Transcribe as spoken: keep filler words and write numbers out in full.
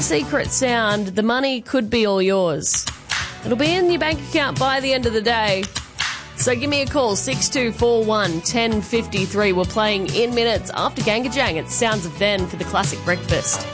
secret sound, the money could be all yours. It'll be in your bank account by the end of the day. So give me a call, six two four one, one zero five three. We're playing in minutes after Ganga Jang. It's Sounds of Then for the Classic Breakfast.